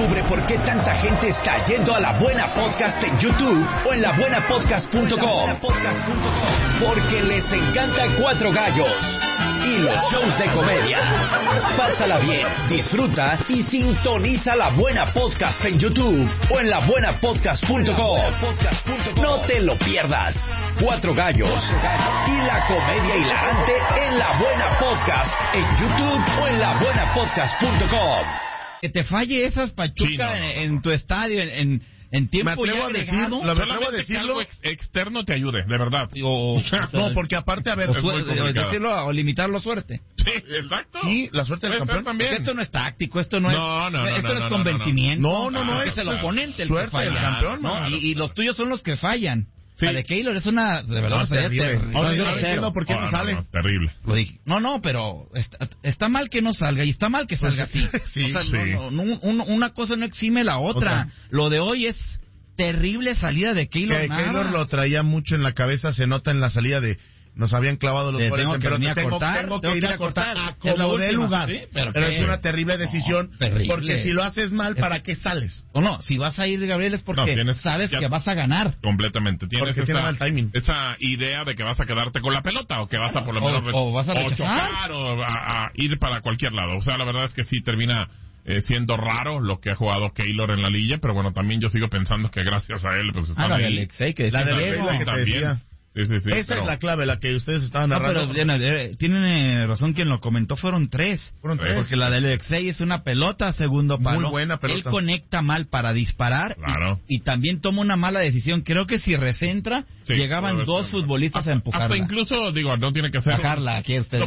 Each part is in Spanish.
Descubre por qué tanta gente está yendo a La Buena Podcast en YouTube o en labuenapodcast.com. Porque les encanta Cuatro Gallos y los shows de comedia. Pásala bien, disfruta y sintoniza La Buena Podcast en YouTube o en labuenapodcast.com. No te lo pierdas. Cuatro Gallos y la comedia hilarante en La Buena Podcast en YouTube o en labuenapodcast.com. Que te falle esas Pachuca Sí, no. en tu estadio en tiempo Me atrevo ya a agregado. Que algo externo te ayude, de verdad. No, porque aparte, a ver, o limitarlo a suerte. Sí, exacto. sí, la suerte del campeón. También. Esto no es táctico, esto no, esto no es no, convencimiento. no, que es el oponente el suerte que falla, del campeón, ¿no? mano. Y los tuyos son los que fallan. Sí. La de Keylor es una, de verdad, terrible. Ahora yo no entiendo por qué no sale. Terrible. Lo dije. No, pero está mal que no salga y está mal que salga así. sí, o sea, sí. Una cosa no exime la otra. Lo de hoy es terrible salida de Keylor. Keylor lo traía mucho en la cabeza, se nota en la salida de... Nos habían clavado los goles, pero tengo que ir a cortar a como dé lugar. Sí, pero es una terrible decisión, porque si lo haces mal, ¿para qué sales? No, si vas a ir, Gabriel, es porque sabes que vas a ganar. Completamente. Tienes tiene mal timing. Esa idea de que vas a quedarte con la pelota o que vas a por lo menos o vas a chocar o a ir para cualquier lado. O sea, la verdad es que sí termina siendo raro lo que ha jugado Keylor en la liga, pero bueno, también yo sigo pensando que gracias a él pues están la de ahí. Alexei, que la de Alexei, la que te decía. Sí, esa es la clave, la que ustedes estaban narrando. Pero tiene razón quien lo comentó, fueron tres. Porque la del Alexei es una pelota a segundo palo. Muy buena pelota. Él conecta mal para disparar y también toma una mala decisión. Creo que si recentra, llegaban dos futbolistas a empujarla. Hasta incluso, digo, no tiene que ser... Bajarla, aquí ustedes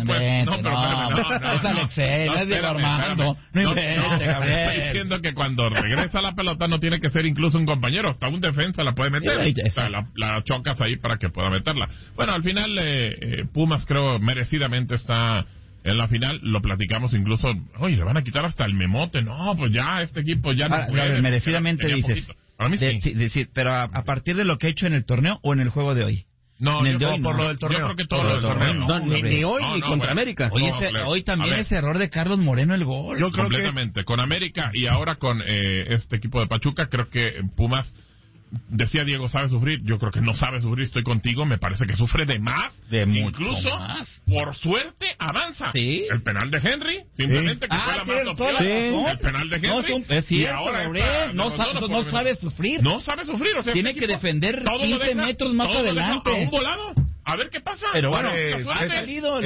es Alexei, no es Diego Armando. No invente, Gabriel. Estoy diciendo que cuando regresa la pelota no tiene que ser incluso un compañero, hasta un defensa la puede meter. O sea, la chocas ahí para que pueda meterla. Bueno, al final Pumas creo merecidamente está en la final. Lo platicamos incluso, oye, le van a quitar hasta el memote. No, pues ya este equipo ya no puede. Merecidamente dices. Para mí sí. Pero a partir de lo que ha hecho en el torneo o en el juego de hoy. No, por lo del torneo. Yo creo que todo lo del torneo. Ni hoy ni contra América. Hoy también ese error de Carlos Moreno el gol. Yo creo completamente. Con América y ahora con este equipo de Pachuca, creo que Pumas... Decía Diego, ¿sabe sufrir? Yo creo que no sabe sufrir, estoy contigo, me parece que sufre de más. Incluso, más. Por suerte, avanza. ¿Sí? El penal de Henry, simplemente que fue la más opción. El penal de Henry. Es cierto, y ahora no sabe sufrir. No sabe sufrir, o sea, tiene que defender 15 metros más adelante. A un volado. A ver qué pasa. Pero bueno, ha salido.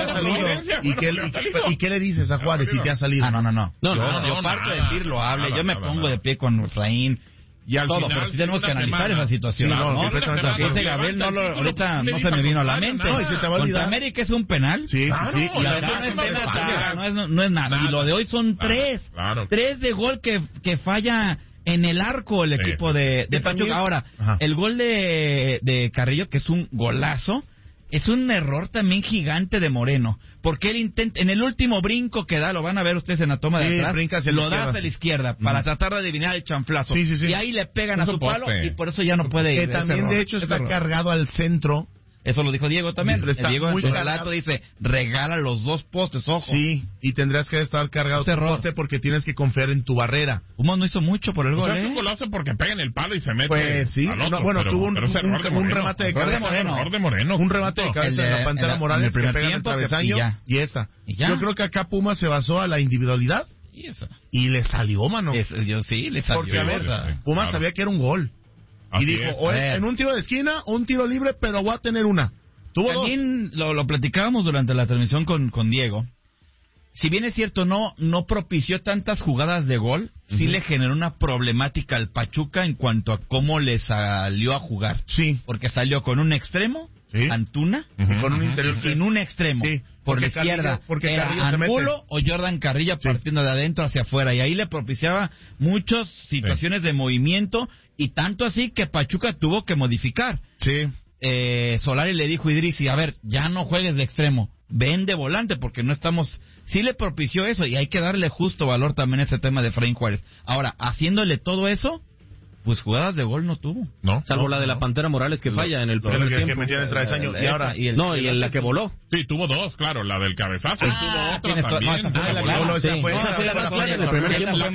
¿Y qué le dices a Juárez si te ha salido? No. Yo parto de decirlo, yo me pongo de pie con Efraín. Y al final, pero sí tenemos que analizar esa situación, ¿no? Ese Gabriel ahorita no se me vino a la mente. No, y se te va a olvidar. Contra América es un penal. Sí. Y no es nada. Y lo de hoy son tres. Tres de gol que falla en el arco el equipo de Pachuca. Ahora, el gol de Carrillo, que es un golazo, es un error también gigante de Moreno, porque él intenta, en el último brinco que da, lo van a ver ustedes en la toma de atrás, lo da hacia la izquierda para tratar de adivinar el chanflazo. Y ahí le pegan a su palo y por eso ya no puede ir. Que también, de hecho, está cargado al centro. Eso lo dijo Diego también. Diego en su relato dice, regala los dos postes, ojo. Sí, y tendrás que estar cargado tu poste porque tienes que confiar en tu barrera. Pumas no hizo mucho por el gol, un golazo porque pega en el palo y se mete. Pues sí, tuvo un remate de cabeza. Un remate de cabeza de la Pantera Morales que pega en el travesaño y esa. Yo creo que acá Pumas se basó a la individualidad y le salió, mano. Le salió. Porque, a ver, Pumas sabía que era un gol. Y dijo, en un tiro de esquina o un tiro libre, pero voy a tener una. También lo platicábamos durante la transmisión con Diego. Si bien es cierto, no propició tantas jugadas de gol, sí le generó una problemática al Pachuca en cuanto a cómo le salió a jugar. Sí. Porque salió con un extremo, Antuna, con un interior sin un extremo. Por la izquierda, era Angulo o Jordan Carrillo partiendo de adentro hacia afuera. Y ahí le propiciaba muchas situaciones de movimiento, y tanto así que Pachuca tuvo que modificar. Solari le dijo a Idrissi, a ver, ya no juegues de extremo, ven de volante porque no estamos... Sí le propició eso, y hay que darle justo valor también a ese tema de Efraín Juárez. Ahora, haciéndole todo eso, pues jugadas de gol no tuvo. Salvo la de la Pantera Morales que falla en el primer tiempo. Que metía en el travesaño. Y en la que voló. Sí, tuvo dos, claro, la del cabezazo. Y tuvo otra también. Esa fue en el primer tiempo.